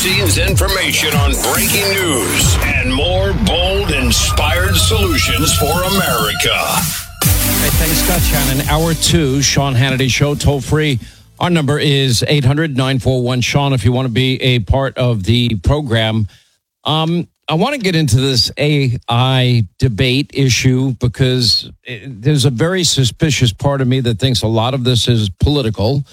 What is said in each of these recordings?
behind-the-scenes information on breaking news and more bold, inspired solutions for America. Hey, thanks, Scott Shannon. Hour 2, Sean Hannity Show, toll free. Our number is 800-941-SEAN if you want to be a part of the program. I want to get into this AI debate issue because there's a very suspicious part of me that thinks a lot of this is political.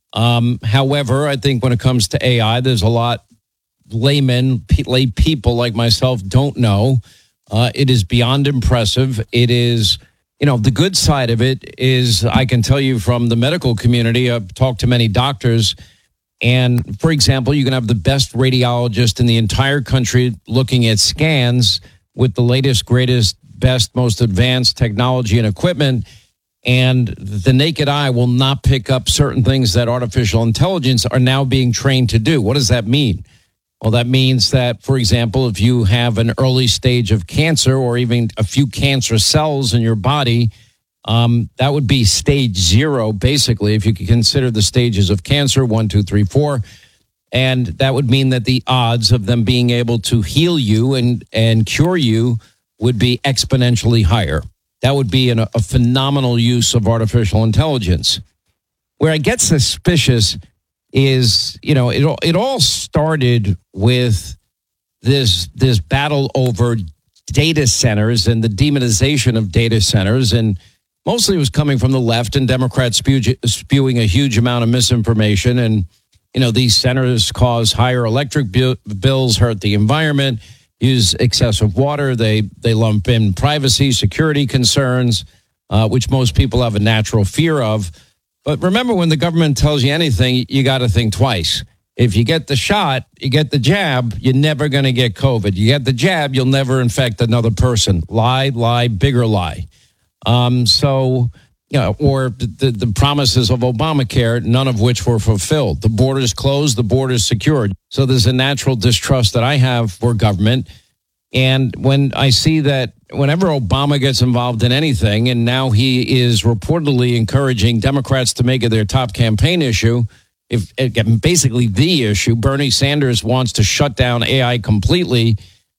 However, I think when it comes to AI, there's a lot lay people like myself don't know. It is beyond impressive. It is, the good side of it is I can tell you from the medical community, I've talked to many doctors. And, for example, you can have the best radiologist in the entire country looking at scans with the latest, greatest, best, most advanced technology and equipment. And the naked eye will not pick up certain things that artificial intelligence are now being trained to do. What does that mean? Well, that means that, for example, if you have an early stage of cancer or even a few cancer cells in your body, that would be stage 0, basically, if you could consider the stages of cancer, 1, 2, 3, 4. And that would mean that the odds of them being able to heal you and cure you would be exponentially higher. That would be a phenomenal use of artificial intelligence. Where I get suspicious is, it all started with this battle over data centers and the demonization of data centers. And mostly it was coming from the left and Democrats spewing a huge amount of misinformation. And, these centers cause higher electric bills, hurt the environment, use excessive water. They lump in privacy, security concerns, which most people have a natural fear of. But remember, when the government tells you anything, you got to think twice. If you get the shot, you get the jab, you're never going to get COVID. You get the jab, you'll never infect another person. Lie, bigger lie. Or the promises of Obamacare, none of which were fulfilled. The borders closed, the borders secured. So there's a natural distrust that I have for government. And when I see that whenever Obama gets involved in anything, and now he is reportedly encouraging Democrats to make it their top campaign issue, basically the issue, Bernie Sanders wants to shut down AI completely.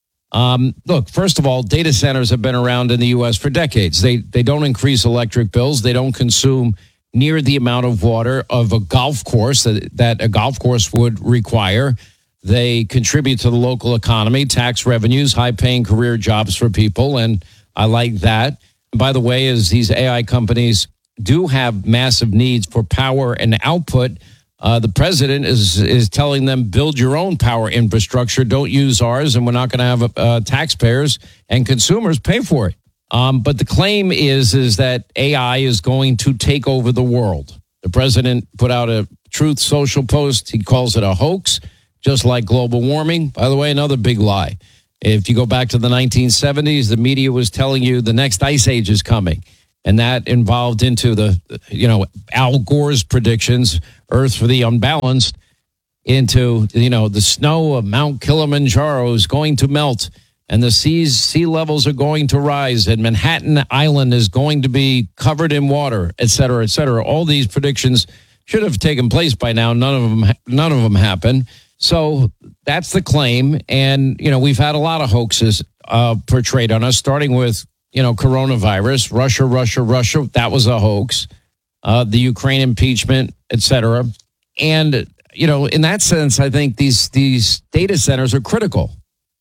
Look, first of all, data centers have been around in the U.S. for decades. They don't increase electric bills. They don't consume near the amount of water of a golf course that a golf course would require. They contribute to the local economy, tax revenues, high-paying career jobs for people, and I like that. And by the way, as these AI companies do have massive needs for power and output, the president is telling them, build your own power infrastructure, don't use ours, and we're not going to have taxpayers and consumers pay for it. But the claim is that AI is going to take over the world. The president put out a Truth Social post. He calls it a hoax, just like global warming. By the way, another big lie. If you go back to the 1970s, the media was telling you the next ice age is coming. And that involved into Al Gore's predictions, Earth for the Unbalanced, into, the snow of Mount Kilimanjaro is going to melt and the sea levels are going to rise and Manhattan Island is going to be covered in water, et cetera, et cetera. All these predictions should have taken place by now. None of them happened. So that's the claim. And, we've had a lot of hoaxes portrayed on us, starting with, coronavirus, Russia. That was a hoax. The Ukraine impeachment, et cetera. And, in that sense, I think these data centers are critical.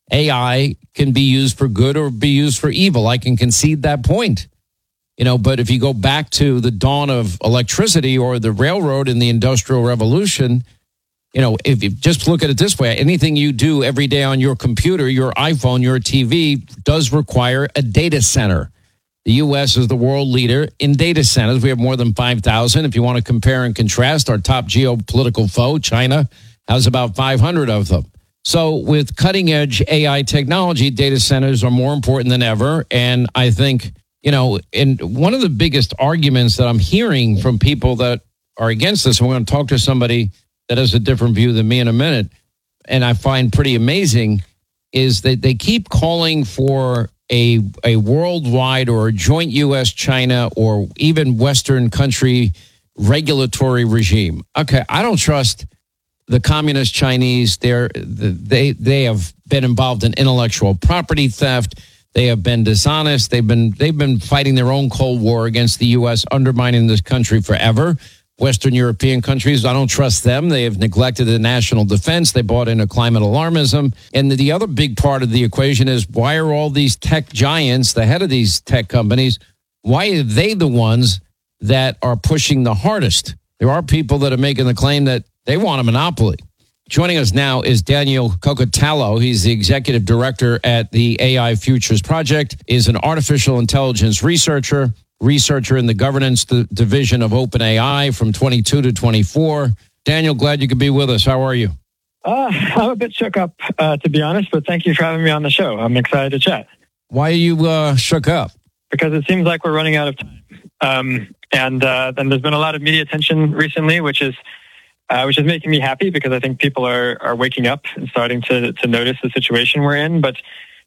AI can be used for good or be used for evil. I can concede that point. But if you go back to the dawn of electricity or the railroad in the Industrial Revolution, if you just look at it this way, anything you do every day on your computer, your iPhone, your TV does require a data center. The U.S. is the world leader in data centers. We have more than 5,000. If you want to compare and contrast, our top geopolitical foe, China, has about 500 of them. So with cutting edge AI technology, data centers are more important than ever. And I think, and one of the biggest arguments that I'm hearing from people that are against this, and we're going to talk to somebody that has a different view than me in a minute, and I find pretty amazing, is that they keep calling for a worldwide or a joint U.S.-China or even Western country regulatory regime. Okay, I don't trust the communist Chinese, they have been involved in intellectual property theft. They have been dishonest. They've been fighting their own Cold War against the U.S., undermining this country forever. Western European countries, I don't trust them. They have neglected the national defense. They bought into climate alarmism. And the other big part of the equation is, why are all these tech giants, the head of these tech companies, why are they the ones that are pushing the hardest? There are people that are making the claim that they want a monopoly. Joining us now is Daniel Kokotallo. He's the executive director at the AI Futures Project, is an artificial intelligence researcher in the governance division of OpenAI from 22 to 24. Daniel, glad you could be with us. How are you? I'm a bit shook up, to be honest, but thank you for having me on the show. I'm excited to chat. Why are you shook up? Because it seems like we're running out of time. And there's been a lot of media attention recently, which is making me happy, because I think people are waking up and starting to notice the situation we're in. But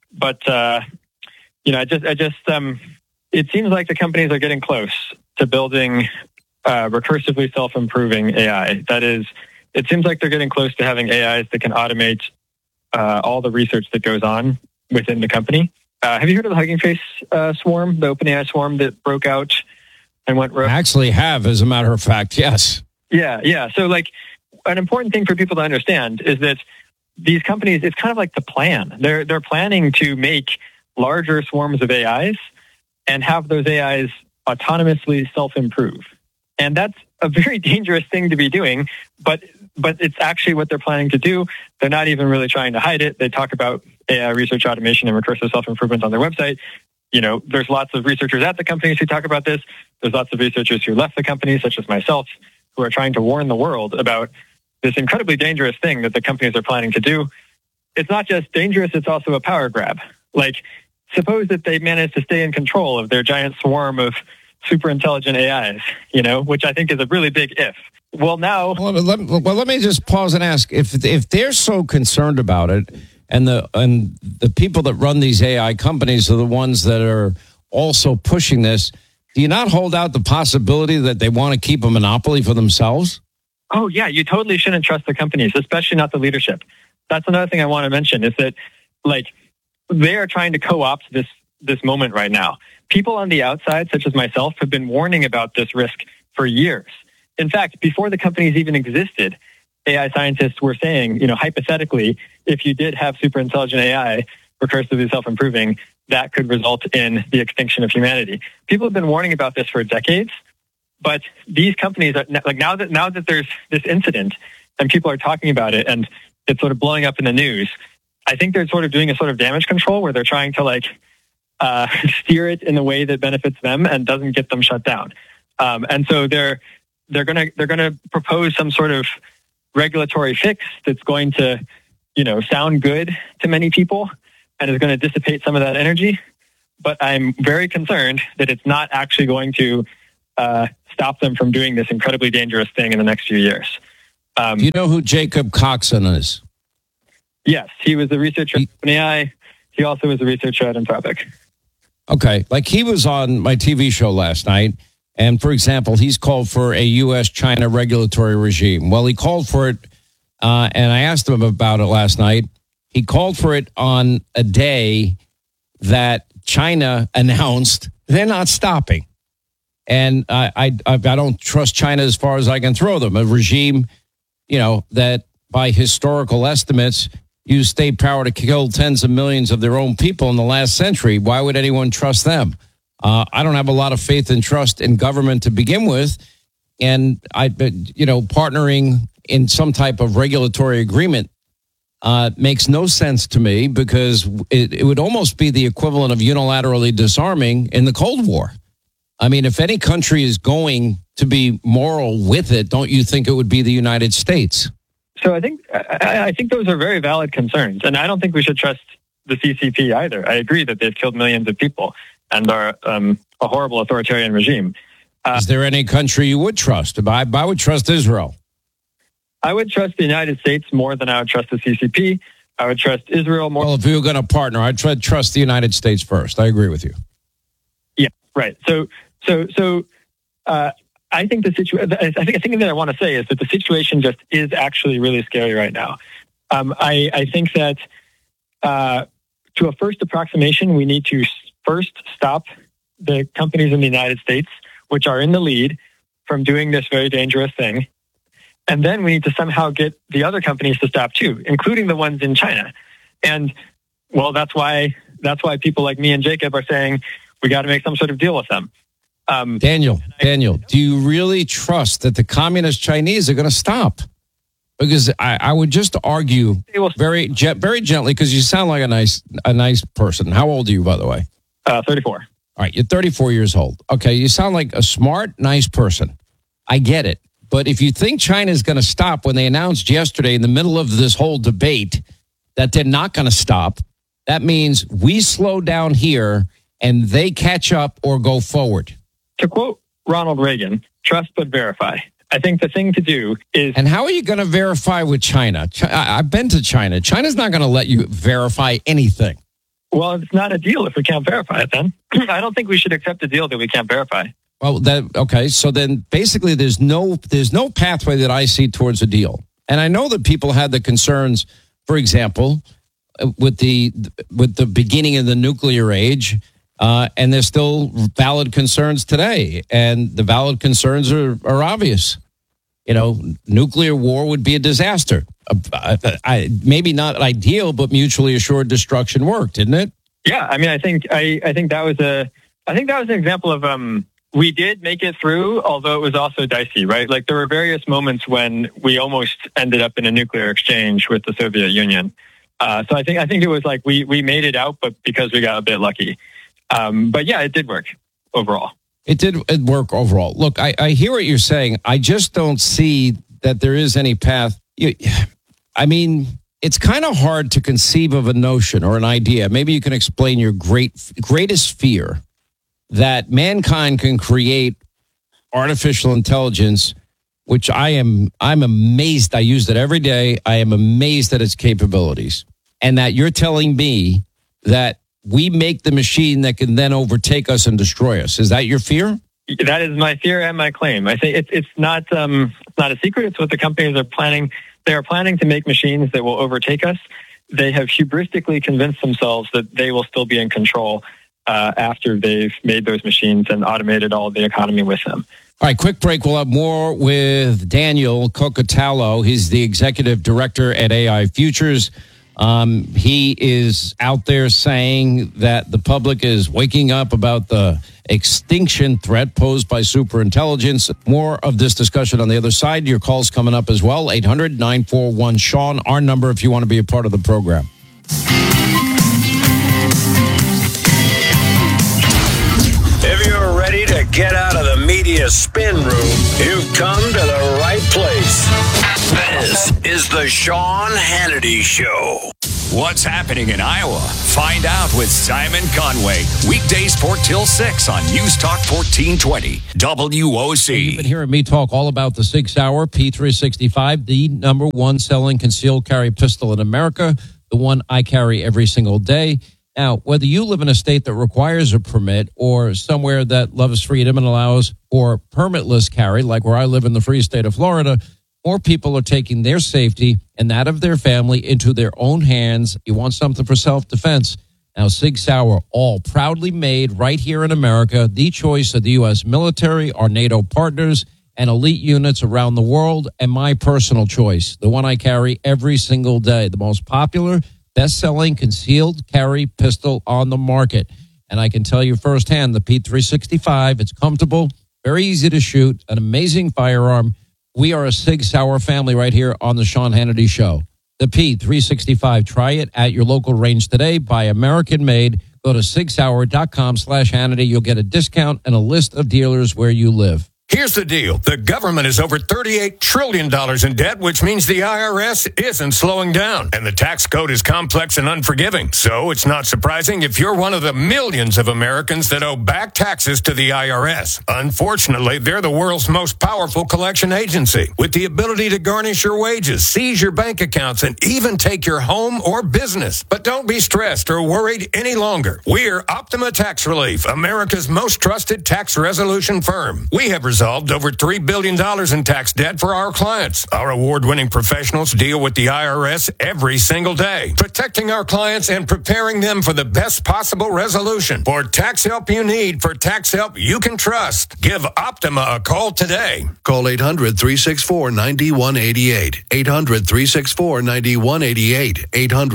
it seems like the companies are getting close to building recursively self-improving AI. That is, it seems like they're getting close to having AIs that can automate all the research that goes on within the company. Have you heard of the Hugging Face swarm, the OpenAI swarm that broke out and went rogue? I actually have, as a matter of fact, yes. Yeah. So, like, an important thing for people to understand is that these companies, it's kind of like the plan. They're planning to make larger swarms of AIs and have those AIs autonomously self-improve. And that's a very dangerous thing to be doing, but it's actually what they're planning to do. They're not even really trying to hide it. They talk about AI research automation and recursive self-improvement on their website. You know, there's lots of researchers at the companies who talk about this. There's lots of researchers who left the company, such as myself, who are trying to warn the world about this incredibly dangerous thing that the companies are planning to do. It's not just dangerous, it's also a power grab. Like, suppose that they manage to stay in control of their giant swarm of super intelligent AIs, which I think is a really big if. Well, now... Well, let me just pause and ask, if they're so concerned about it, and the people that run these AI companies are the ones that are also pushing this, do you not hold out the possibility that they want to keep a monopoly for themselves? Oh, yeah, you totally shouldn't trust the companies, especially not the leadership. That's another thing I want to mention, is that, like, they are trying to co-opt this moment right now. People on the outside, such as myself, have been warning about this risk for years. In fact, before the companies even existed, AI scientists were saying, hypothetically, if you did have super intelligent AI recursively self-improving, that could result in the extinction of humanity. People have been warning about this for decades, but these companies are like, now that there's this incident and people are talking about it and it's sort of blowing up in the news, I think they're sort of doing a sort of damage control where they're trying to steer it in a way that benefits them and doesn't get them shut down. And so they're gonna propose some sort of regulatory fix that's going to, sound good to many people and is going to dissipate some of that energy. But I'm very concerned that it's not actually going to stop them from doing this incredibly dangerous thing in the next few years. Do you know who Jacob Coxon is? Yes, he was a researcher at OpenAI. He also was a researcher at Anthropic. Okay, like he was on my TV show last night, and for example, he's called for a U.S.-China regulatory regime. Well, he called for it, and I asked him about it last night. He called for it on a day that China announced they're not stopping. And I don't trust China as far as I can throw them. A regime, that by historical estimates used state power to kill tens of millions of their own people in the last century. Why would anyone trust them? I don't have a lot of faith and trust in government to begin with. And partnering in some type of regulatory agreement makes no sense to me, because it would almost be the equivalent of unilaterally disarming in the Cold War. I mean, if any country is going to be moral with it, don't you think it would be the United States? So I think those are very valid concerns, and I don't think we should trust the CCP either. I agree that they've killed millions of people and are a horrible authoritarian regime. Is there any country you would trust? I would trust Israel. I would trust the United States more than I would trust the CCP. I would trust Israel more. Well, if we were going to partner, I'd trust the United States first. I agree with you. Yeah, right. So I I think the situation. I think that I want to say is that the situation just is actually really scary right now. I think that to a first approximation, we need to first stop the companies in the United States, which are in the lead, from doing this very dangerous thing. And then we need to somehow get the other companies to stop too, including the ones in China. And well, that's why people like me and Jacob are saying we got to make some sort of deal with them. Daniel, do you really trust that the communist Chinese are going to stop? Because I would just argue very gently, because you sound like a nice person. How old are you, by the way? 34. All right, you're 34 years old. Okay, you sound like a smart, nice person. I get it. But if you think China is going to stop when they announced yesterday in the middle of this whole debate that they're not going to stop, that means we slow down here and they catch up or go forward. To quote Ronald Reagan, trust but verify. I think the thing to do is... And how are you going to verify with China? I've been to China. China's not going to let you verify anything. Well, it's not a deal if we can't verify it then. I don't think we should accept a deal that we can't verify. Well, okay. So then basically there's no pathway that I see towards a deal. And I know that people had the concerns, for example, with the beginning of the nuclear age, and there's still valid concerns today. And the valid concerns are obvious. You know, nuclear war would be a disaster. Maybe not ideal, but mutually assured destruction worked, didn't it? Yeah, I mean, I think that was an example of we did make it through, although it was also dicey, right? Like there were various moments when we almost ended up in a nuclear exchange with the Soviet Union. So I think it was like we made it out, but because we got a bit lucky. But yeah, it did work overall. It did work overall. Look, I hear what you're saying. I just don't see that there is any path. I mean, it's kind of hard to conceive of a notion or an idea. Maybe you can explain your greatest fear that mankind can create artificial intelligence, which I'm amazed. I use it every day. I am amazed at its capabilities. And that you're telling me that we make the machine that can then overtake us and destroy us. Is that your fear? That is my fear and my claim. I think it's not a secret. It's what the companies are planning. They are planning to make machines that will overtake us. They have hubristically convinced themselves that they will still be in control after they've made those machines and automated all of the economy with them. All right, quick break. We'll have more with Daniel Kokotallo. He's the executive director at AI Futures. He is out there saying that the public is waking up about the extinction threat posed by superintelligence. More of this discussion on the other side. Your call's coming up as well. 800-941-SEAN, our number if you want to be a part of the program. If you're ready to get out of the media spin room, you've come to the right place. This is the Sean Hannity Show. What's happening in Iowa? Find out with Simon Conway. Weekdays 4 till 6 on News Talk 1420 WOC. You've been hearing me talk all about the 6 Hour P365, the number one selling concealed carry pistol in America, the one I carry every single day. Now, whether you live in a state that requires a permit or somewhere that loves freedom and allows for permitless carry, like where I live in the free state of Florida, more people are taking their safety and that of their family into their own hands. You want something for self-defense. Now, Sig Sauer, all proudly made right here in America, the choice of the U.S. military, our NATO partners, and elite units around the world, and my personal choice, the one I carry every single day, the most popular, best-selling concealed carry pistol on the market. And I can tell you firsthand, the P365, it's comfortable, very easy to shoot, an amazing firearm. We are a Sig Sauer family right here on the Sean Hannity Show. The P365. Try it at your local range today. Buy American made. Go to sigsauer.com/Hannity. You'll get a discount and a list of dealers where you live. Here's the deal. The government is over $38 trillion in debt, which means the IRS isn't slowing down. And the tax code is complex and unforgiving. So it's not surprising if you're one of the millions of Americans that owe back taxes to the IRS. Unfortunately, they're the world's most powerful collection agency, with the ability to garnish your wages, seize your bank accounts, and even take your home or business. But don't be stressed or worried any longer. We're Optima Tax Relief, America's most trusted tax resolution firm. We have resolved over $3 billion in tax debt for our clients. Our award-winning professionals deal with the IRS every single day, protecting our clients and preparing them for the best possible resolution. For tax help you need, for tax help you can trust, give Optima a call today. Call 800-364-9188. 800-364-9188.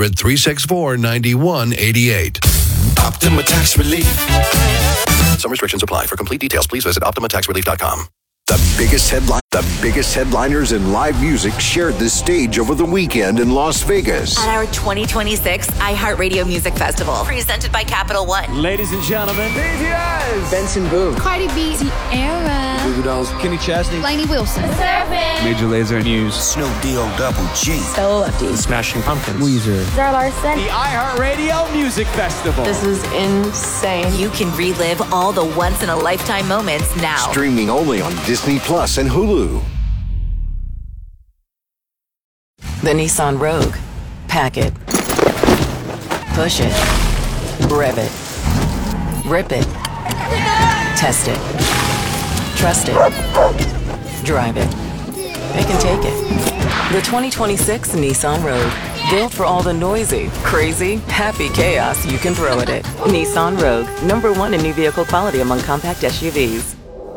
800-364-9188. Optima Tax Relief. Some restrictions apply. For complete details, please visit OptimaTaxRelief.com. The biggest headliners in live music shared the stage over the weekend in Las Vegas. At our 2026 iHeartRadio Music Festival, presented by Capital One. Ladies and gentlemen, BTS, Benson Boone, Cardi B, Sierra, Goo Goo Dolls, Kenny Chesney, Lainey Wilson, Major Lazer News, Snoop D-O-double-G, Stella Lefty, Smashing Pumpkins, Weezer, Zara Larson. the iHeartRadio Music Festival. This is insane. You can relive all the once-in-a-lifetime moments now. streaming only on Disney Plus and Hulu. The Nissan Rogue. Pack it. Push it. Rev it. Rip it. Test it. Trust it. Drive it. They can take it. The 2026 Nissan Rogue. Built for all the noisy, crazy, happy chaos you can throw at it. Nissan Rogue. #1 in new vehicle quality among compact SUVs.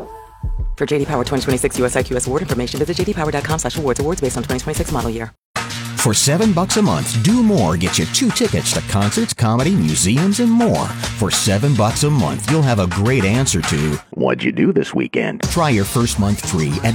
For JD Power 2026 US IQS award information, visit jdpower.com/awards. Awards based on 2026 model year. For $7 a month, Do More gets you 2 tickets to concerts, comedy, museums, and more. For $7 a month, you'll have a great answer to What'd you do this weekend? try your first month free at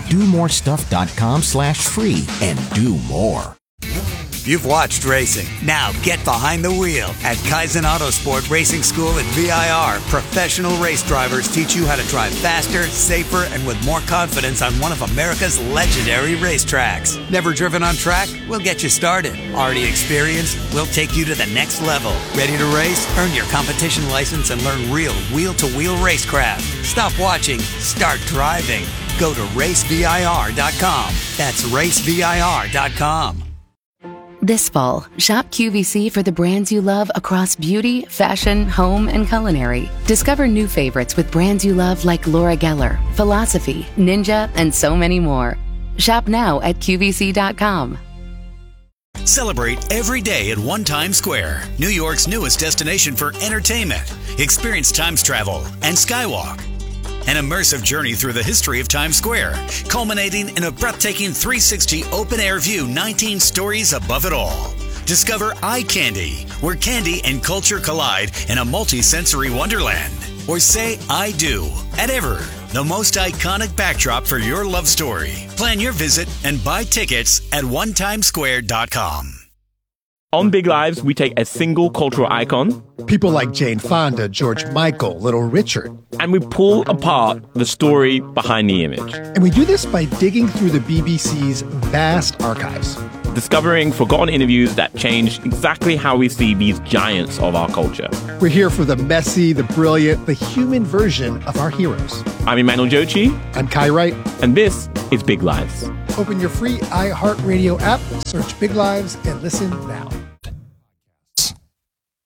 domorestuff.com/free and do more. You've watched racing. Now get behind the wheel. At Kaizen Autosport Racing School at VIR, professional race drivers teach you how to drive faster, safer, and with more confidence on one of America's legendary racetracks. Never driven on track? We'll get you started. Already experienced? We'll take you to the next level. Ready to race? Earn your competition license and learn real wheel-to-wheel racecraft. Stop watching. Start driving. Go to racevir.com. That's racevir.com. This fall, shop QVC for the brands you love across beauty, fashion, home, and culinary. Discover new favorites with brands you love like Laura Geller, Philosophy, Ninja, and so many more. Shop now at QVC.com. Celebrate every day at One Times Square, New York's newest destination for entertainment. Experience Times Travel and Skywalk. An immersive journey through the history of Times Square, culminating in a breathtaking 360 open-air view 19 stories above it all. Discover Eye Candy, where candy and culture collide in a multi-sensory wonderland. Or say I do at Ever, the most iconic backdrop for your love story. Plan your visit and buy tickets at onetimesquare.com. On Big Lives, we take a single cultural icon, people like Jane Fonda, George Michael, Little Richard, and we pull apart the story behind the image. And we do this by digging through the BBC's vast archives, discovering forgotten interviews that change exactly how we see these giants of our culture. We're here for the messy, the brilliant, the human version of our heroes. I'm Emmanuel Jochi. I'm Kai Wright. And this is Big Lives. Open your free iHeartRadio app, search Big Lives, and listen now.